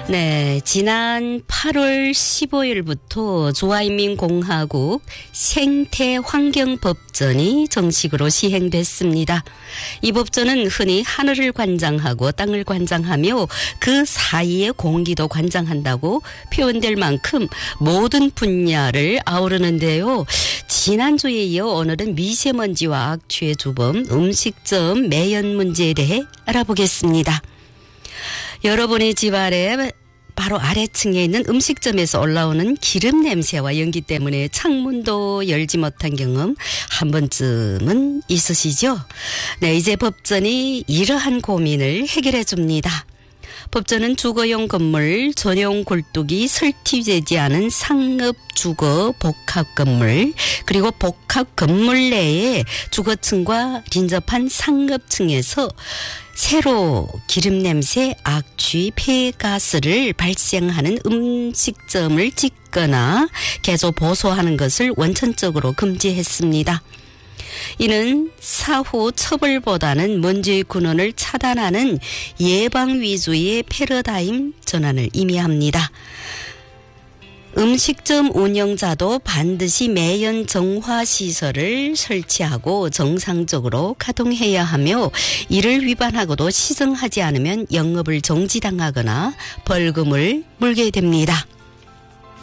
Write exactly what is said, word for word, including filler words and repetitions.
네, 지난 팔월 십오일부터 중화인민공화국 생태환경법전이 정식으로 시행됐습니다. 이 법전은 흔히 하늘을 관장하고 땅을 관장하며 그 사이에 공기도 관장한다고 표현될 만큼 모든 분야를 아우르는데요. 지난주에 이어 오늘은 미세먼지와 악취의 주범 음식점 매연 문제에 대해 알아보겠습니다. 여러분의 집 아래 바로 아래층에 있는 음식점에서 올라오는 기름 냄새와 연기 때문에 창문도 열지 못한 경험 한 번쯤은 있으시죠? 네, 이제 법전이 이러한 고민을 해결해 줍니다. 법전은 주거용 건물 전용 굴뚝이 설치되지 않은 상업 주거 복합 건물 그리고 복합 건물 내에 주거층과 인접한 상업층에서 새로 기름 냄새, 악취, 폐가스를 발생하는 음식점을 짓거나 개조 보소하는 것을 원천적으로 금지했습니다. 이는 사후 처벌보다는 먼지의 근원을 차단하는 예방 위주의 패러다임 전환을 의미합니다. 음식점 운영자도 반드시 매연 정화 시설을 설치하고 정상적으로 가동해야 하며 이를 위반하고도 시정하지 않으면 영업을 정지당하거나 벌금을 물게 됩니다.